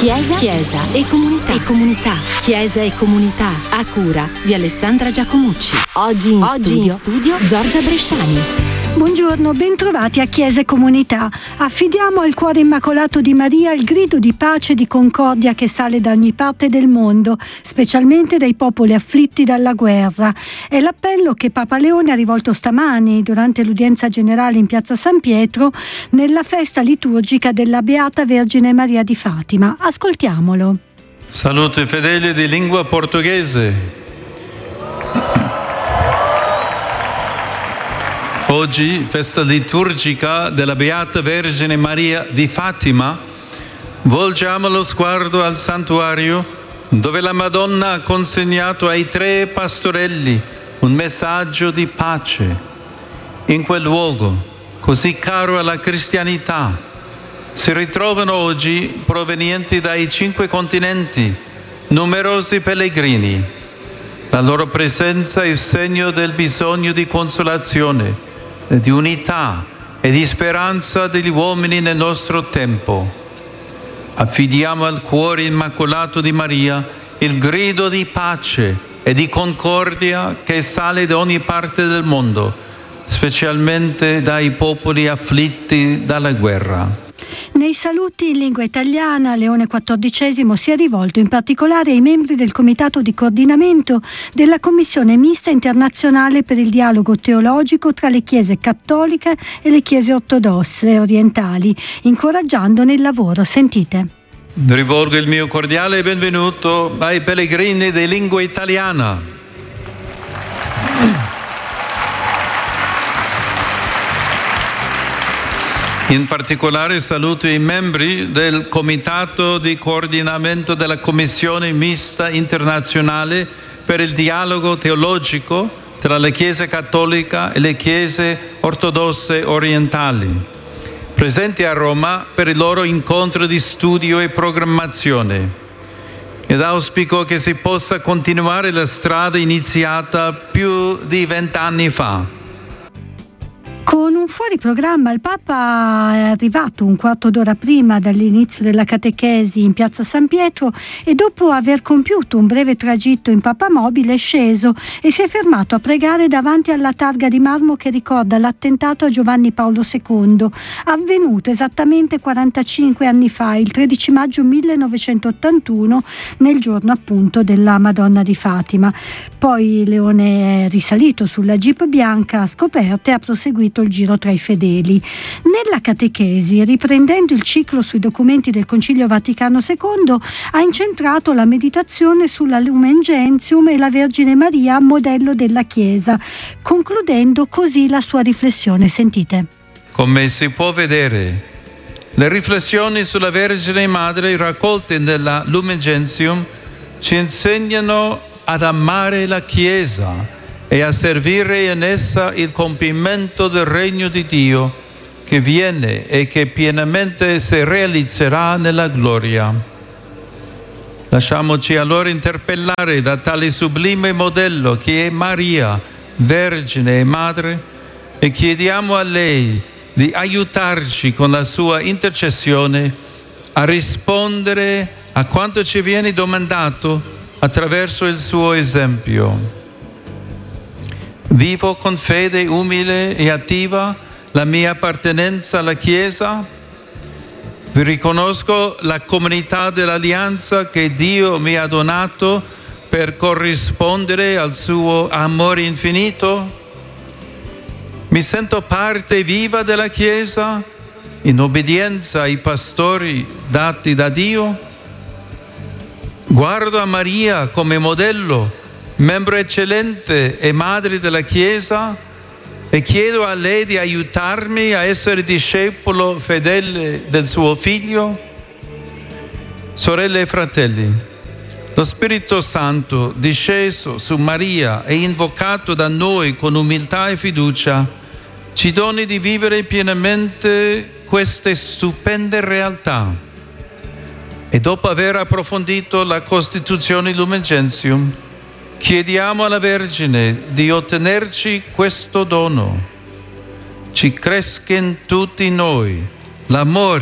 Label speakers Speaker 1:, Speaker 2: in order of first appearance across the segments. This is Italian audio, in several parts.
Speaker 1: Chiesa e comunità. Chiesa e comunità, a cura di Alessandra Giacomucci. Oggi in studio Giorgia Bresciani.
Speaker 2: Buongiorno, bentrovati a Chiesa e Comunità. Affidiamo al cuore immacolato di Maria il grido di pace e di concordia che sale da ogni parte del mondo, specialmente dai popoli afflitti dalla guerra. È l'appello che Papa Leone ha rivolto stamani durante l'udienza generale in Piazza San Pietro nella festa liturgica della Beata Vergine Maria di Fatima. Ascoltiamolo.
Speaker 3: Saluto i fedeli di lingua portoghese. Oggi, festa liturgica della Beata Vergine Maria di Fatima, volgiamo lo sguardo al santuario dove la Madonna ha consegnato ai 3 pastorelli un messaggio di pace. In quel luogo, così caro alla cristianità, si ritrovano oggi, provenienti dai 5 continenti, numerosi pellegrini. La loro presenza è il segno del bisogno di consolazione, di unità e di speranza degli uomini nel nostro tempo. Affidiamo al cuore immacolato di Maria il grido di pace e di concordia che sale da ogni parte del mondo, specialmente dai popoli afflitti dalla guerra.
Speaker 2: Nei saluti in lingua italiana, Leone XIV si è rivolto in particolare ai membri del Comitato di Coordinamento della Commissione Mista Internazionale per il Dialogo Teologico tra le Chiese Cattoliche e le Chiese Ortodosse Orientali, incoraggiandone il lavoro. Sentite.
Speaker 3: Rivolgo il mio cordiale benvenuto ai pellegrini di lingua italiana. In particolare saluto i membri del Comitato di Coordinamento della Commissione Mista Internazionale per il Dialogo Teologico tra le Chiese Cattoliche e le Chiese Ortodosse Orientali, presenti a Roma per il loro incontro di studio e programmazione. Ed auspico che si possa continuare la strada iniziata più di 20 anni fa.
Speaker 2: Con un fuori programma il Papa è arrivato un quarto d'ora prima dall'inizio della catechesi in Piazza San Pietro e dopo aver compiuto un breve tragitto in pappamobile è sceso e si è fermato a pregare davanti alla targa di marmo che ricorda l'attentato a Giovanni Paolo II, avvenuto esattamente 45 anni fa, il 13 maggio 1981, nel giorno appunto della Madonna di Fatima. Poi Leone è risalito sulla Jeep bianca a scoperte e ha proseguito il giro tra i fedeli. Nella catechesi, riprendendo il ciclo sui documenti del Concilio Vaticano II, ha incentrato la meditazione sulla Lumen Gentium e la Vergine Maria, modello della Chiesa, concludendo così la sua riflessione. Sentite.
Speaker 3: Come si può vedere, le riflessioni sulla Vergine Madre raccolte nella Lumen Gentium ci insegnano ad amare la Chiesa e a servire in essa il compimento del regno di Dio che viene e che pienamente si realizzerà nella gloria. Lasciamoci allora interpellare da tale sublime modello che è Maria, Vergine e Madre, e chiediamo a lei di aiutarci con la sua intercessione a rispondere a quanto ci viene domandato attraverso il suo esempio. Vivo con fede umile e attiva la mia appartenenza alla Chiesa. Vi riconosco la comunità dell'alleanza che Dio mi ha donato per corrispondere al suo amore infinito. Mi sento parte viva della Chiesa in obbedienza ai pastori dati da Dio. Guardo a Maria come modello, membro eccellente e madre della Chiesa, e chiedo a lei di aiutarmi a essere discepolo fedele del suo Figlio. Sorelle e fratelli, lo Spirito Santo disceso su Maria e invocato da noi con umiltà e fiducia ci doni di vivere pienamente queste stupende realtà. E dopo aver approfondito la Costituzione Lumen Gentium, chiediamo alla Vergine di ottenerci questo dono. Ci cresca in tutti noi l'amore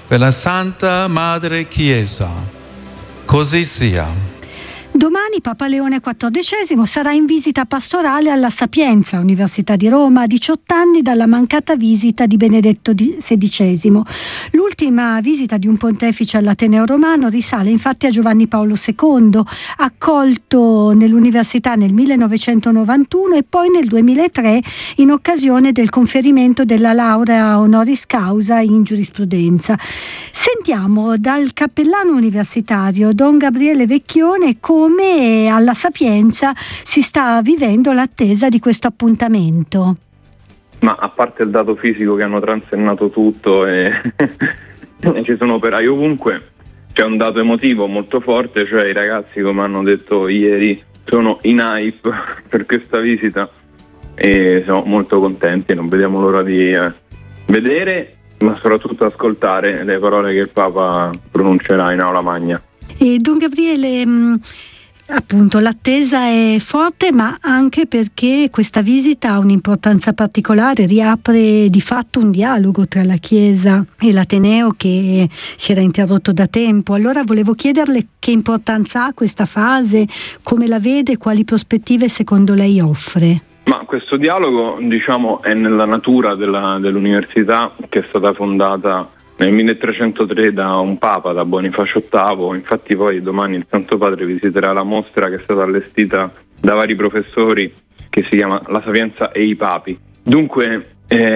Speaker 3: per la Santa Madre Chiesa. Così sia.
Speaker 2: Domani Papa Leone XIV sarà in visita pastorale alla Sapienza, Università di Roma, a 18 anni dalla mancata visita di Benedetto XVI. L'ultima visita di un pontefice all'Ateneo romano risale infatti a Giovanni Paolo II, accolto nell'università nel 1991 e poi nel 2003 in occasione del conferimento della laurea honoris causa in giurisprudenza. Sentiamo dal cappellano universitario Don Gabriele Vecchione come alla Sapienza si sta vivendo l'attesa di questo appuntamento.
Speaker 4: Ma a parte il dato fisico che hanno transennato tutto e ci sono operai ovunque, c'è un dato emotivo molto forte, cioè i ragazzi, come hanno detto ieri, sono in hype per questa visita e siamo molto contenti, non vediamo l'ora di vedere, ma soprattutto ascoltare le parole che il Papa pronuncerà in Aula Magna.
Speaker 2: E Don Gabriele, appunto l'attesa è forte, ma anche perché questa visita ha un'importanza particolare, riapre di fatto un dialogo tra la Chiesa e l'Ateneo che si era interrotto da tempo. Allora volevo chiederle che importanza ha questa fase, come la vede, quali prospettive secondo lei offre?
Speaker 4: Ma questo dialogo, diciamo, è nella natura dell'università, che è stata fondata nel 1303 da un Papa, da Bonifacio VIII. Infatti poi domani il Santo Padre visiterà la mostra che è stata allestita da vari professori, che si chiama La Sapienza e i Papi. Dunque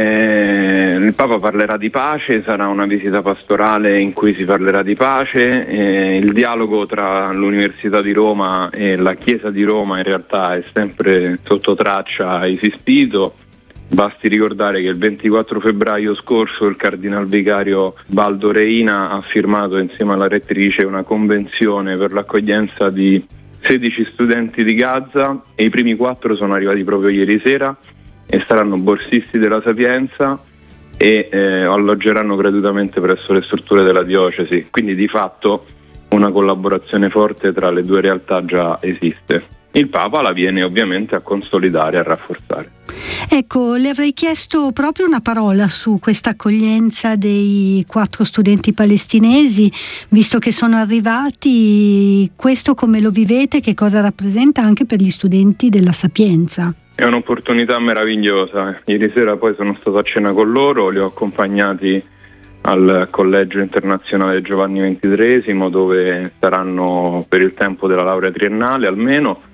Speaker 4: il Papa parlerà di pace, sarà una visita pastorale in cui si parlerà di pace, il dialogo tra l'Università di Roma e la Chiesa di Roma in realtà è sempre sotto traccia esistito. Basti ricordare che il 24 febbraio scorso il Cardinal Vicario Baldo Reina ha firmato insieme alla rettrice una convenzione per l'accoglienza di 16 studenti di Gaza e i primi 4 sono arrivati proprio ieri sera e saranno borsisti della Sapienza e alloggeranno gratuitamente presso le strutture della diocesi. Quindi di fatto una collaborazione forte tra le due realtà già esiste. Il Papa la viene ovviamente a consolidare, a rafforzare.
Speaker 2: Ecco, le avrei chiesto proprio una parola su questa accoglienza dei 4 studenti palestinesi, visto che sono arrivati. Questo come lo vivete? Che cosa rappresenta anche per gli studenti della Sapienza?
Speaker 4: È un'opportunità meravigliosa. Ieri sera poi sono stato a cena con loro, li ho accompagnati al Collegio Internazionale Giovanni XXIII, dove saranno per il tempo della laurea triennale almeno.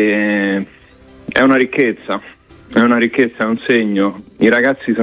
Speaker 4: E è una ricchezza, è un segno. I ragazzi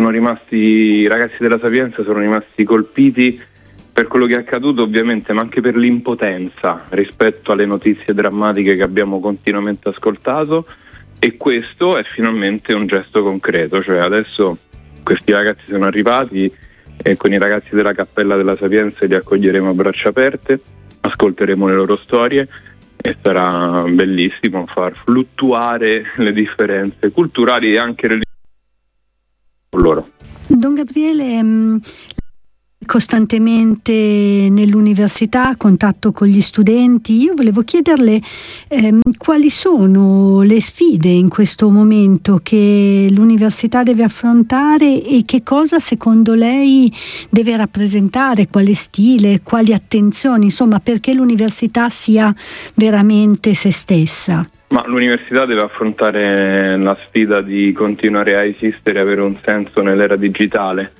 Speaker 4: della Sapienza sono rimasti colpiti per quello che è accaduto ovviamente, ma anche per l'impotenza rispetto alle notizie drammatiche che abbiamo continuamente ascoltato, e questo è finalmente un gesto concreto, cioè adesso questi ragazzi sono arrivati e con i ragazzi della Cappella della Sapienza li accoglieremo a braccia aperte, ascolteremo le loro storie e sarà bellissimo far fluttuare le differenze culturali e anche religiose con loro.
Speaker 2: Don Gabriele, costantemente nell'università, a contatto con gli studenti, io volevo chiederle quali sono le sfide in questo momento che l'università deve affrontare e che cosa secondo lei deve rappresentare, quale stile, quali attenzioni, insomma, perché l'università sia veramente se stessa.
Speaker 4: Ma l'università deve affrontare la sfida di continuare a esistere e avere un senso nell'era digitale.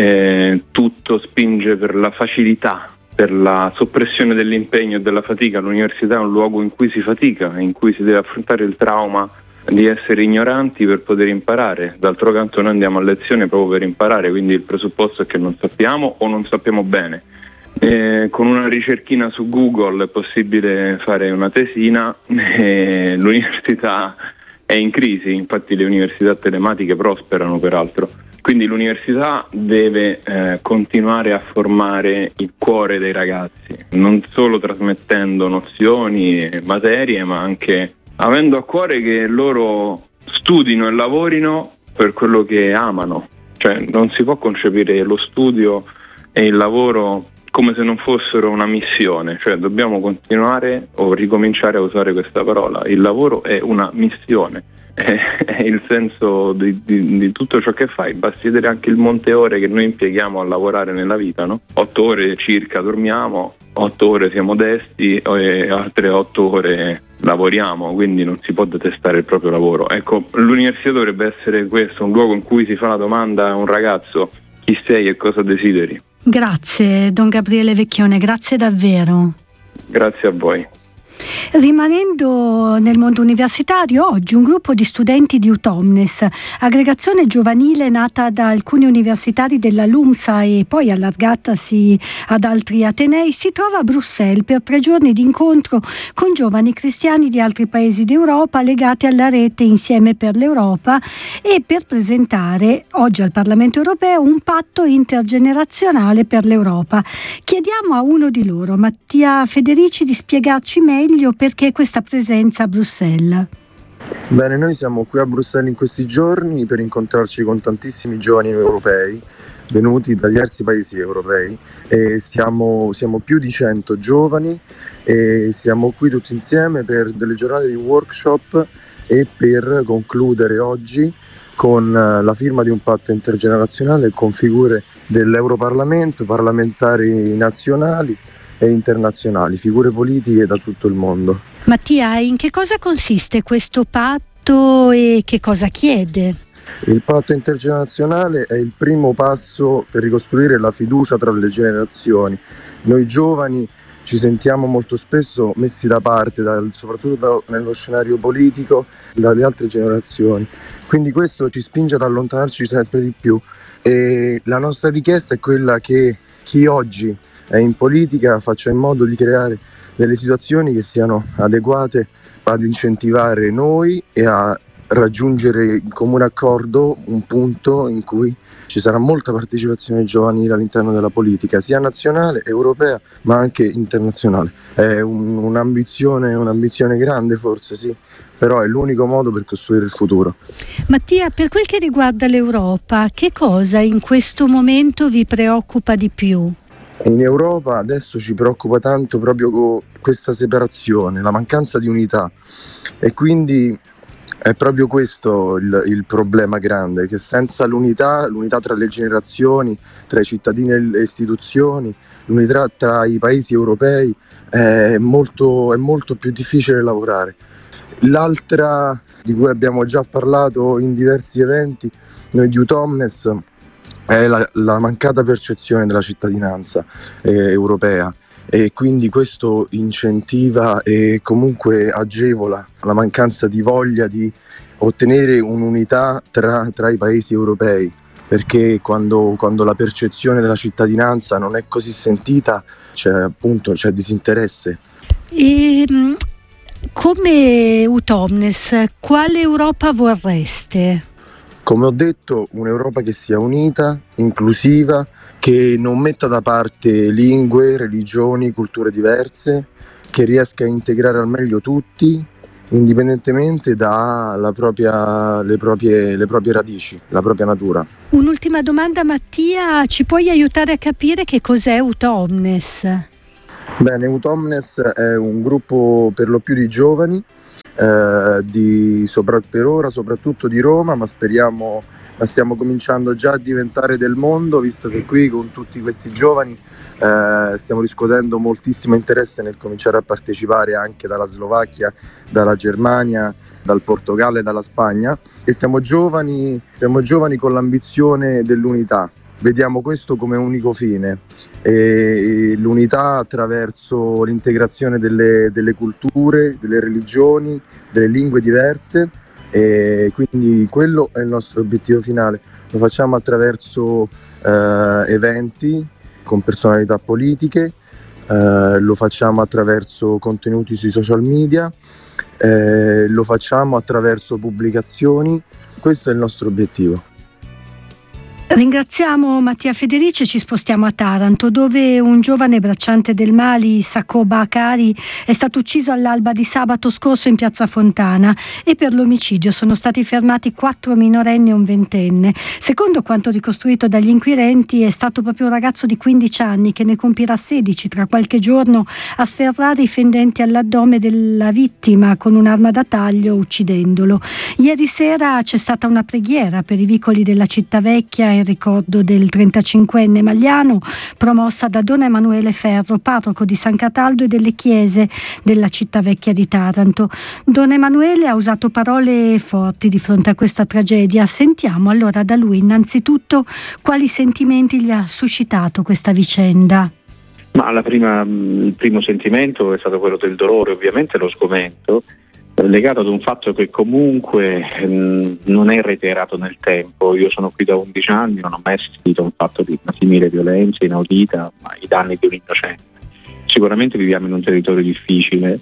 Speaker 4: Tutto spinge per la facilità, per la soppressione dell'impegno e della fatica. L'università è un luogo in cui si fatica, in cui si deve affrontare il trauma di essere ignoranti per poter imparare. D'altro canto noi andiamo a lezione proprio per imparare, quindi il presupposto è che non sappiamo o non sappiamo bene. Con una ricerchina su Google è possibile fare una tesina. L'università è in crisi, infatti le università telematiche prosperano peraltro. Quindi l'università deve continuare a formare il cuore dei ragazzi, non solo trasmettendo nozioni e materie, ma anche avendo a cuore che loro studino e lavorino per quello che amano. Cioè non si può concepire lo studio e il lavoro come se non fossero una missione, cioè dobbiamo continuare o ricominciare a usare questa parola. Il lavoro è una missione è il senso di tutto ciò che fai. Basti vedere anche il monte ore che noi impieghiamo a lavorare nella vita, no? 8 ore circa dormiamo, 8 ore siamo desti e altre 8 ore lavoriamo, quindi non si può detestare il proprio lavoro. Ecco, l'università dovrebbe essere questo, un luogo in cui si fa la domanda a un ragazzo: chi sei e cosa desideri?
Speaker 2: Grazie Don Gabriele Vecchione, grazie davvero.
Speaker 4: Grazie a voi.
Speaker 2: Rimanendo nel mondo universitario, oggi un gruppo di studenti di Utomnes, aggregazione giovanile nata da alcuni universitari della LUMSA e poi allargatasi ad altri atenei, si trova a Bruxelles per 3 giorni di incontro con giovani cristiani di altri paesi d'Europa legati alla rete Insieme per l'Europa e per presentare oggi al Parlamento europeo un patto intergenerazionale per l'Europa. Chiediamo a uno di loro, Mattia Federici, di spiegarci meglio perché questa presenza a Bruxelles.
Speaker 5: Bene, noi siamo qui a Bruxelles in questi giorni per incontrarci con tantissimi giovani europei venuti da diversi paesi europei e siamo più di 100 giovani e siamo qui tutti insieme per delle giornate di workshop e per concludere oggi con la firma di un patto intergenerazionale con figure dell'Europarlamento, parlamentari nazionali e internazionali, figure politiche da tutto il mondo.
Speaker 2: Mattia, in che cosa consiste questo patto e che cosa chiede?
Speaker 5: Il patto intergenerazionale è il primo passo per ricostruire la fiducia tra le generazioni. Noi giovani ci sentiamo molto spesso messi da parte, soprattutto nello scenario politico, dalle altre generazioni. Quindi questo ci spinge ad allontanarci sempre di più e la nostra richiesta è quella che chi oggi è in politica faccia in modo di creare delle situazioni che siano adeguate ad incentivare noi e a raggiungere in comune accordo un punto in cui ci sarà molta partecipazione giovanile all'interno della politica, sia nazionale, europea, ma anche internazionale. È un'ambizione grande forse, sì, però è l'unico modo per costruire il futuro.
Speaker 2: Mattia, per quel che riguarda l'Europa, che cosa in questo momento vi preoccupa di più?
Speaker 5: In Europa adesso ci preoccupa tanto proprio questa separazione, la mancanza di unità e quindi è proprio questo il problema grande, che senza l'unità tra le generazioni, tra i cittadini e le istituzioni, l'unità tra i paesi europei è molto più difficile lavorare. L'altra, di cui abbiamo già parlato in diversi eventi, noi di Utomnes, è la mancata percezione della cittadinanza europea e quindi questo incentiva e comunque agevola la mancanza di voglia di ottenere un'unità tra i paesi europei, perché quando la percezione della cittadinanza non è così sentita c'è disinteresse.
Speaker 2: E come Utomnes, quale Europa vorreste?
Speaker 5: Come ho detto, un'Europa che sia unita, inclusiva, che non metta da parte lingue, religioni, culture diverse, che riesca a integrare al meglio tutti, indipendentemente dalle proprie radici, la propria natura.
Speaker 2: Un'ultima domanda, Mattia, ci puoi aiutare a capire che cos'è Utomnes?
Speaker 5: Bene, Utomnes è un gruppo per lo più di giovani, per ora soprattutto di Roma, ma stiamo cominciando già a diventare del mondo, visto che qui con tutti questi giovani stiamo riscuotendo moltissimo interesse nel cominciare a partecipare anche dalla Slovacchia, dalla Germania, dal Portogallo e dalla Spagna, e siamo giovani con l'ambizione dell'unità. Vediamo questo come unico fine, e l'unità attraverso l'integrazione delle culture, delle religioni, delle lingue diverse, e quindi quello è il nostro obiettivo finale. Lo facciamo attraverso eventi con personalità politiche, lo facciamo attraverso contenuti sui social media, lo facciamo attraverso pubblicazioni. Questo è il nostro obiettivo.
Speaker 2: Ringraziamo Mattia Federici e ci spostiamo a Taranto, dove un giovane bracciante del Mali, Sakoba Akari, è stato ucciso all'alba di sabato scorso in piazza Fontana, e per l'omicidio sono stati fermati 4 minorenni e un ventenne. Secondo quanto ricostruito dagli inquirenti, è stato proprio un ragazzo di 15 anni, che ne compirà 16 tra qualche giorno, a sferrare i fendenti all'addome della vittima con un'arma da taglio, uccidendolo. Ieri sera c'è stata una preghiera per i vicoli della città vecchia in ricordo del 35enne maliano, promossa da Don Emanuele Ferro, parroco di San Cataldo e delle chiese della città vecchia di Taranto. Don Emanuele ha usato parole forti di fronte a questa tragedia. Sentiamo allora da lui innanzitutto quali sentimenti gli ha suscitato questa vicenda.
Speaker 6: Ma il primo sentimento è stato quello del dolore, ovviamente lo sgomento, legato ad un fatto che comunque non è reiterato nel tempo. Io sono qui da 11 anni, non ho mai assistito a un fatto di una simile violenza inaudita ai danni di un innocente. Sicuramente viviamo in un territorio difficile,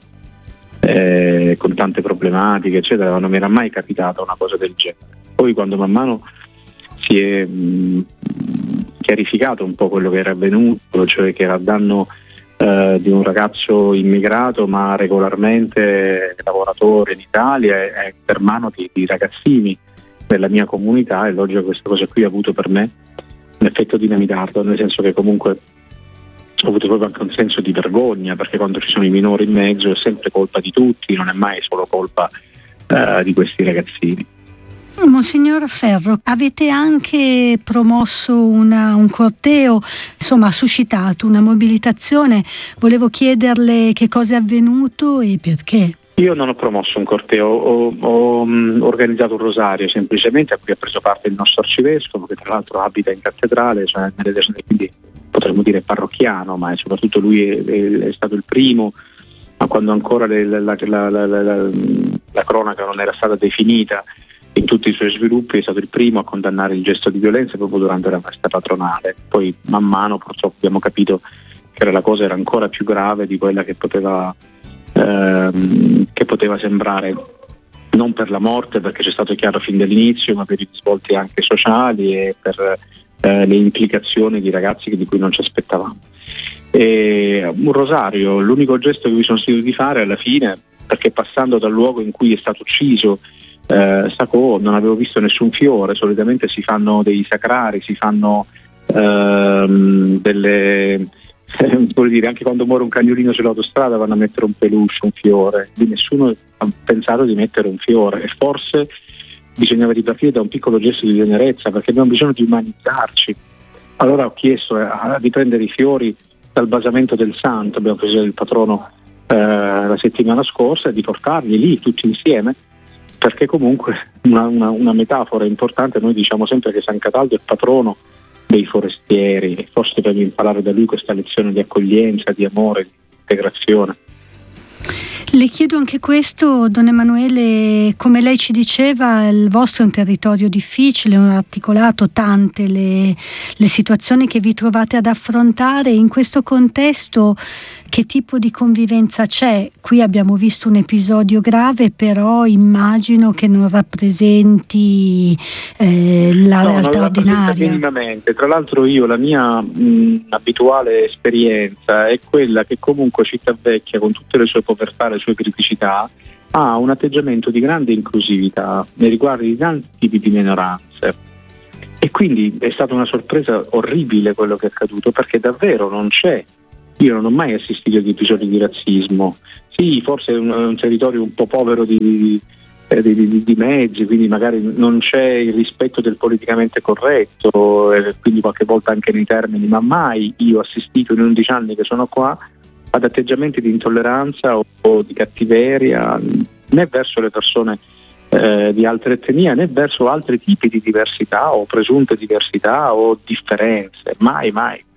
Speaker 6: con tante problematiche, eccetera, ma non mi era mai capitata una cosa del genere. Poi quando man mano si è chiarificato un po' quello che era avvenuto, cioè che era a danno di un ragazzo immigrato ma regolarmente lavoratore in Italia e per mano di ragazzini della mia comunità, è logico che questa cosa qui ha avuto per me un effetto dinamitardo, nel senso che comunque ho avuto proprio anche un senso di vergogna, perché quando ci sono i minori in mezzo è sempre colpa di tutti, non è mai solo colpa di questi ragazzini.
Speaker 2: Monsignor Ferro, avete anche promosso un corteo, insomma ha suscitato una mobilitazione. Volevo chiederle che cosa è avvenuto e perché.
Speaker 6: Io non ho promosso un corteo, ho organizzato un rosario semplicemente, a cui ha preso parte il nostro arcivescovo, che tra l'altro abita in cattedrale, cioè nelle zone, quindi potremmo dire parrocchiano, ma soprattutto lui è stato il primo, ma quando ancora la cronaca non era stata definita in tutti i suoi sviluppi, è stato il primo a condannare il gesto di violenza proprio durante la festa patronale. Poi man mano purtroppo abbiamo capito che la cosa era ancora più grave di quella che poteva sembrare, non per la morte, perché c'è stato chiaro fin dall'inizio, ma per i risvolti anche sociali e per le implicazioni di ragazzi di cui non ci aspettavamo. Un rosario, l'unico gesto che mi sono sentito di fare alla fine, perché passando dal luogo in cui è stato ucciso Sacco non avevo visto nessun fiore. Solitamente si fanno dei sacrari, si fanno delle vuol dire, anche quando muore un cagnolino sull'autostrada vanno a mettere un peluche, un fiore. Lì nessuno ha pensato di mettere un fiore, e forse bisognava ripartire da un piccolo gesto di tenerezza, perché abbiamo bisogno di umanizzarci. Allora ho chiesto di prendere i fiori dal basamento del santo, abbiamo preso il patrono la settimana scorsa, e di portarli lì tutti insieme, perché comunque una metafora importante. Noi diciamo sempre che San Cataldo è il patrono dei forestieri, e forse dobbiamo imparare da lui questa lezione di accoglienza, di amore, di integrazione.
Speaker 2: Le chiedo anche questo, Don Emanuele, come lei ci diceva, il vostro è un territorio difficile, articolato, tante le situazioni che vi trovate ad affrontare. In questo contesto che tipo di convivenza c'è? Qui abbiamo visto un episodio grave, però immagino che non rappresenti la realtà ordinaria.
Speaker 6: Minimamente. Tra l'altro io, la mia abituale esperienza è quella che comunque Cittavecchia, con tutte le sue povertà, le sue criticità, ha un atteggiamento di grande inclusività nei riguardi di tanti tipi di minoranze, e quindi è stata una sorpresa orribile quello che è accaduto, perché davvero non c'è. Io non ho mai assistito ad episodi di razzismo. Sì, forse è un territorio un po' povero di mezzi, quindi magari non c'è il rispetto del politicamente corretto, quindi qualche volta anche nei termini, ma mai io ho assistito in 11 anni che sono qua ad atteggiamenti di intolleranza o di cattiveria, né verso le persone di altre etnie, né verso altri tipi di diversità o presunte diversità o differenze, mai.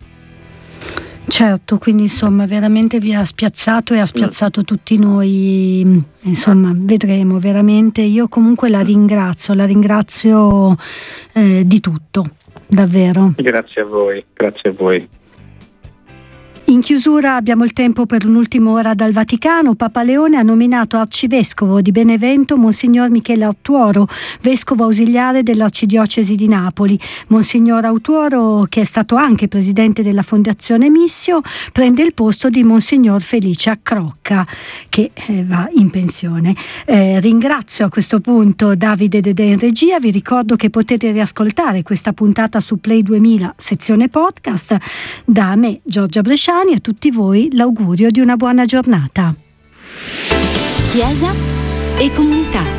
Speaker 2: Certo, quindi insomma veramente vi ha spiazzato e ha spiazzato tutti noi, insomma vedremo veramente. Io comunque la ringrazio di tutto, davvero.
Speaker 6: Grazie a voi.
Speaker 2: In chiusura abbiamo il tempo per un'ultima ora dal Vaticano. Papa Leone ha nominato arcivescovo di Benevento Monsignor Michele Artuoro, vescovo ausiliare dell'Arcidiocesi di Napoli. Monsignor Artuoro, che è stato anche presidente della Fondazione Missio, prende il posto di Monsignor Felice Accrocca, che va in pensione. Ringrazio a questo punto Davide Dedè in regia. Vi ricordo che potete riascoltare questa puntata su Play 2000 sezione podcast. Da me, Giorgia Bresciani, e a tutti voi l'augurio di una buona giornata.
Speaker 1: Chiesa e comunità.